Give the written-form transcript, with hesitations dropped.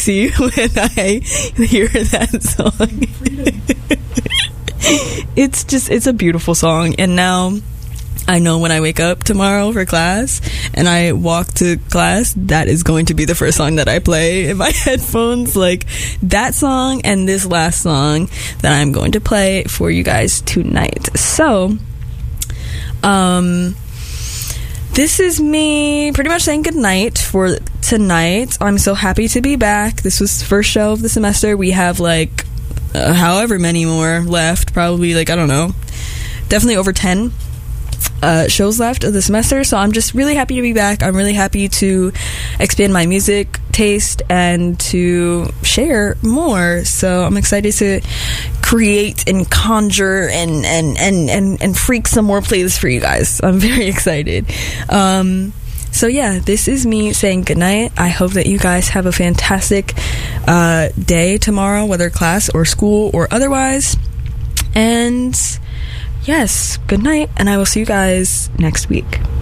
ecstasy when I hear that song. It's a beautiful song. And now I know when I wake up tomorrow for class and I walk to class, that is going to be the first song that I play in my headphones. Like, that song and this last song that I'm going to play for you guys tonight. So, this is me pretty much saying goodnight for tonight. I'm so happy to be back. This was the first show of the semester. We have like however many more left, probably like, I don't know, definitely over 10 shows left of the semester. So I'm just really happy to be back. I'm really happy to expand my music taste and to share more. So I'm excited to create and conjure and freak some more playlists for you guys. I'm very excited. So yeah, this is me saying goodnight. I hope that you guys have a fantastic day tomorrow, whether class or school or otherwise. And yes, good night, and I will see you guys next week.